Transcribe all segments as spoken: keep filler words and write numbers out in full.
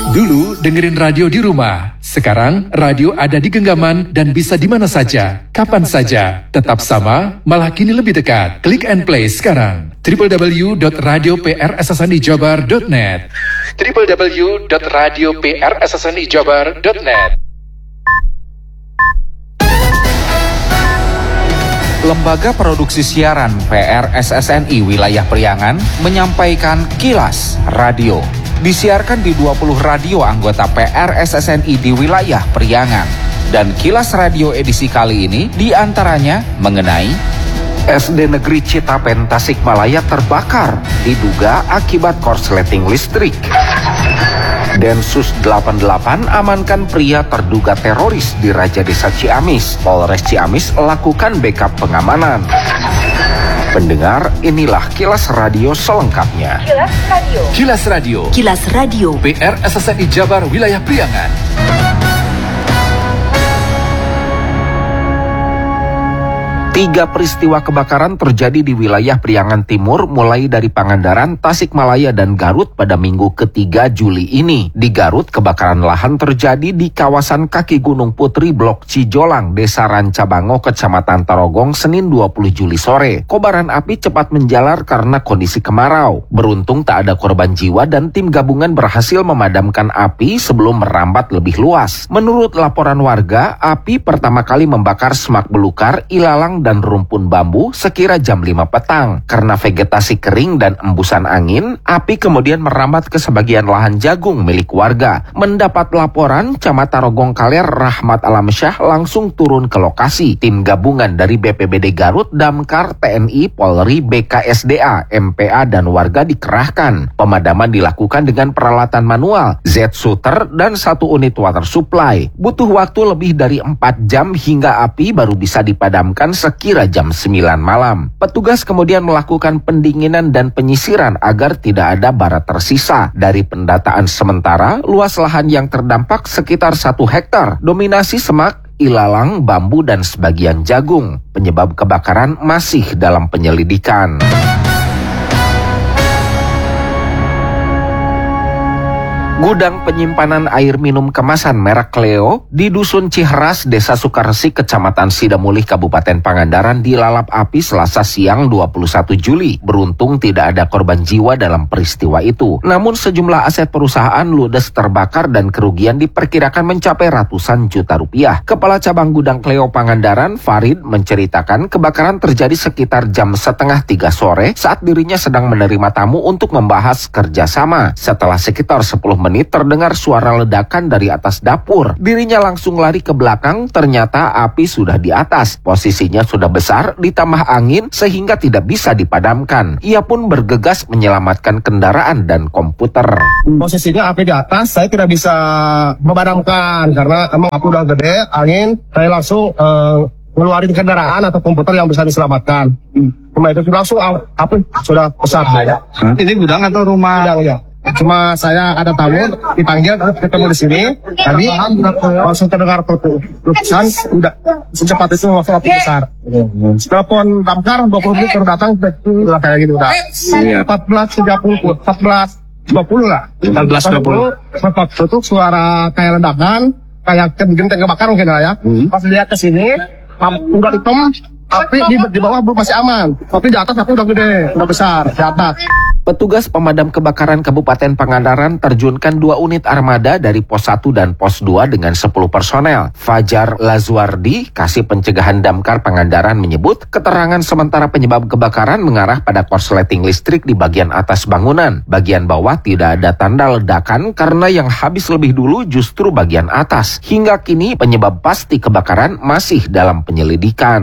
Dulu dengerin radio di rumah, sekarang radio ada di genggaman dan bisa di mana saja, kapan saja. Tetap sama, malah kini lebih dekat. Klik and play sekarang. w w w dot radio p r s s n i jabar dot net w w w dot radio p r s s n i jabar dot net. Lembaga Produksi Siaran P R S S N I Wilayah Priangan menyampaikan Kilas Radio. Disiarkan di dua puluh radio anggota P R S S N I di wilayah Priangan. Dan Kilas Radio edisi kali ini diantaranya mengenai S D Negeri Citapen Tasikmalaya terbakar, diduga akibat korsleting listrik. Densus delapan puluh delapan amankan pria terduga teroris di Raja Desa Ciamis. Polres Ciamis lakukan backup pengamanan. Pendengar, inilah Kilas Radio selengkapnya. Kilas Radio. Kilas Radio. Kilas Radio. P R S S N I Jabar Wilayah Priangan. Tiga peristiwa kebakaran terjadi di wilayah Priangan Timur mulai dari Pangandaran, Tasikmalaya, dan Garut pada minggu ketiga Juli ini. Di Garut, kebakaran lahan terjadi di kawasan kaki Gunung Putri Blok Cijolang, Desa Rancabango, Kecamatan Tarogong, Senin dua puluh Juli sore. Kobaran api cepat menjalar karena kondisi kemarau. Beruntung tak ada korban jiwa dan tim gabungan berhasil memadamkan api sebelum merambat lebih luas. Menurut laporan warga, api pertama kali membakar semak belukar, ilalang, dan rumpun bambu sekira jam lima petang. Karena vegetasi kering dan embusan angin, api kemudian merambat ke sebagian lahan jagung milik warga. Mendapat laporan, Camat Tarogong Kaler Rahmat Alamsyah langsung turun ke lokasi. Tim gabungan dari B P B D Garut, Damkar, T N I, Polri, B K S D A, M P A, dan warga dikerahkan. Pemadaman dilakukan dengan peralatan manual, Z-shooter, dan satu unit water supply. Butuh waktu lebih dari empat jam hingga api baru bisa dipadamkan sekira jam sembilan malam. Petugas kemudian melakukan pendinginan dan penyisiran agar tidak ada bara tersisa. Dari pendataan sementara, luas lahan yang terdampak sekitar satu hektar. Dominasi semak, ilalang, bambu, dan sebagian jagung. Penyebab kebakaran masih dalam penyelidikan. Gudang penyimpanan air minum kemasan merek Cleo di Dusun Ciheras, Desa Sukaresik, Kecamatan Sidamulih, Kabupaten Pangandaran dilalap api Selasa siang dua puluh satu Juli. Beruntung tidak ada korban jiwa dalam peristiwa itu. Namun sejumlah aset perusahaan ludes terbakar dan kerugian diperkirakan mencapai ratusan juta rupiah. Kepala Cabang Gudang Cleo Pangandaran, Farid, menceritakan kebakaran terjadi sekitar jam setengah tiga sore saat dirinya sedang menerima tamu untuk membahas kerjasama. Setelah sekitar sepuluh menit terdengar suara ledakan dari atas dapur. Dirinya langsung lari ke belakang, ternyata api sudah di atas. Posisinya sudah besar, ditambah angin sehingga tidak bisa dipadamkan. Ia pun bergegas menyelamatkan kendaraan dan komputer. Posisinya api di atas, saya tidak bisa memadamkan karena emang api udah gede, angin. Saya langsung uh, ngeluarin kendaraan atau komputer yang bisa diselamatkan. Cuma itu langsung api sudah besar. Hmm. Ini gudang atau rumah? Gudang, ya. Cuma saya ada tamu dipanggil ketemu di sini tadi langsung terdengar letusan, udah secepat itu langsung api besar. Telepon damkar dua puluh menit baru datang udah kayak gitu udah. empat belas tiga puluh empat belas dua puluh lah. empat belas dua puluh sempat tutup suara kayak ledakan, kayak genteng kebakar mungkin lah ya. Hmm. Pas lihat ke sini udah hitam, api di, di bawah belum masih aman, tapi di atas api udah gede, udah besar di atas. Petugas pemadam kebakaran Kabupaten Pangandaran terjunkan dua unit armada dari Pos satu dan Pos dua dengan sepuluh personel. Fajar Lazuardi, Kasih Pencegahan Damkar Pangandaran menyebut keterangan sementara penyebab kebakaran mengarah pada korsleting listrik di bagian atas bangunan. Bagian bawah tidak ada tanda ledakan karena yang habis lebih dulu justru bagian atas. Hingga kini penyebab pasti kebakaran masih dalam penyelidikan.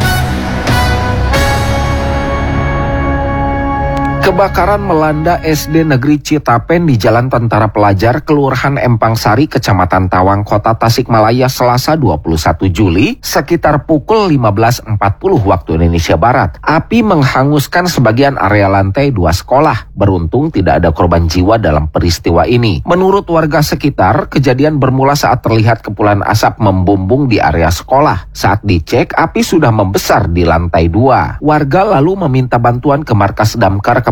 Kebakaran melanda S D Negeri Citapen di Jalan Tentara Pelajar, Kelurahan Empang Sari, Kecamatan Tawang, Kota Tasikmalaya, Selasa dua puluh satu Juli, sekitar pukul lima belas empat puluh waktu Indonesia Barat. Api menghanguskan sebagian area lantai dua sekolah. Beruntung tidak ada korban jiwa dalam peristiwa ini. Menurut warga sekitar, kejadian bermula saat terlihat kepulan asap membumbung di area sekolah. Saat dicek, api sudah membesar di lantai dua. Warga lalu meminta bantuan ke markas Damkar Kabupaten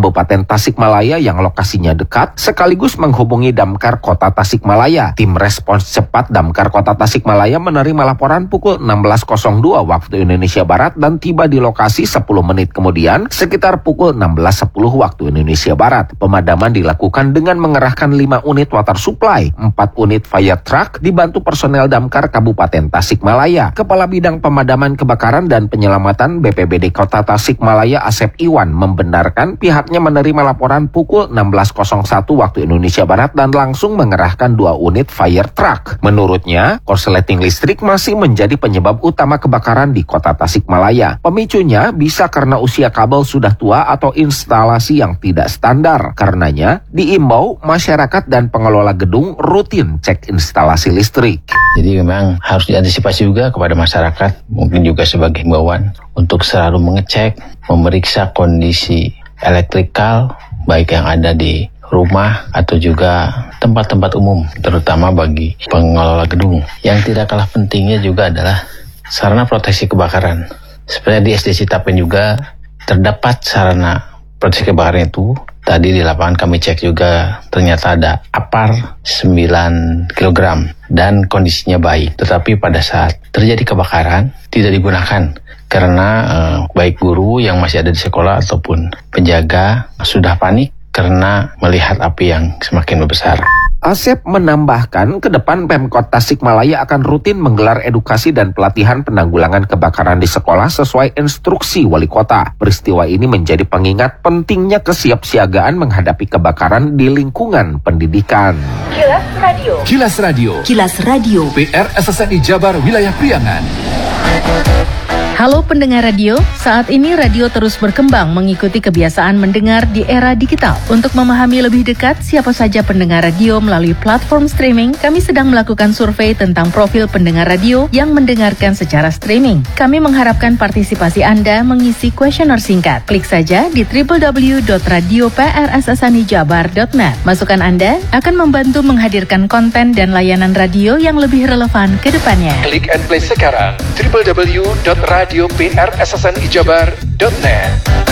Kabupaten Tasikmalaya yang lokasinya dekat, sekaligus menghubungi Damkar Kota Tasikmalaya. Tim respons cepat Damkar Kota Tasikmalaya menerima laporan pukul enam belas nol dua waktu Indonesia Barat dan tiba di lokasi sepuluh menit kemudian sekitar pukul enam belas sepuluh waktu Indonesia Barat. Pemadaman dilakukan dengan mengerahkan lima unit water supply, empat unit fire truck dibantu personel Damkar Kabupaten Tasikmalaya. Kepala Bidang Pemadaman Kebakaran dan Penyelamatan B P B D Kota Tasikmalaya Asep Iwan membenarkan pihaknya menerima laporan pukul enam belas nol satu waktu Indonesia Barat dan langsung mengerahkan dua unit fire truck. Menurutnya, korsleting listrik masih menjadi penyebab utama kebakaran di Kota Tasikmalaya. Pemicunya bisa karena usia kabel sudah tua atau instalasi yang tidak standar. Karenanya, diimbau masyarakat dan pengelola gedung rutin cek instalasi listrik. Jadi memang harus diantisipasi juga kepada masyarakat, mungkin juga sebagai himbauan untuk selalu mengecek, memeriksa kondisi elektrikal, baik yang ada di rumah atau juga tempat-tempat umum, terutama bagi pengelola gedung. Yang tidak kalah pentingnya juga adalah sarana proteksi kebakaran. Sebenarnya di S D Citapen juga terdapat sarana proteksi kebakaran itu. Tadi di lapangan kami cek juga ternyata ada apar sembilan kilogram dan kondisinya baik. Tetapi pada saat terjadi kebakaran tidak digunakan karena eh, baik guru yang masih ada di sekolah ataupun penjaga sudah panik karena melihat api yang semakin membesar. Asep menambahkan, ke depan Pemkot Tasikmalaya akan rutin menggelar edukasi dan pelatihan penanggulangan kebakaran di sekolah sesuai instruksi wali kota. Peristiwa ini menjadi pengingat pentingnya kesiapsiagaan menghadapi kebakaran di lingkungan pendidikan. Kilas Radio. Kilas Radio. Kilas Radio. P R S S N I Jabar Wilayah Priangan. Halo pendengar radio, saat ini radio terus berkembang mengikuti kebiasaan mendengar di era digital. Untuk memahami lebih dekat siapa saja pendengar radio melalui platform streaming, kami sedang melakukan survei tentang profil pendengar radio yang mendengarkan secara streaming. Kami mengharapkan partisipasi Anda mengisi kuesioner singkat. Klik saja di w w w dot radio p r s s n i jabar dot net. Masukan Anda akan membantu menghadirkan konten dan layanan radio yang lebih relevan ke depannya. Klik and play sekarang w w w dot radio p r s s n i jabar dot net.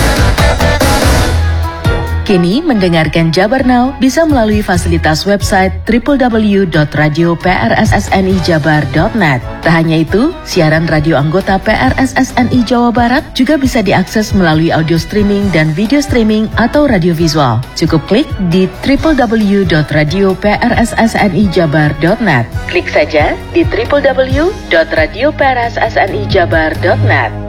Kini mendengarkan Jabar Now bisa melalui fasilitas website w w w dot radio p r s s n i jabar dot net. Tak hanya itu, siaran radio anggota P R S S N I Jawa Barat juga bisa diakses melalui audio streaming dan video streaming atau radio visual. Cukup klik di w w w dot radio p r s s n i jabar dot net. Klik saja di w w w dot radio p r s s n i jabar dot net.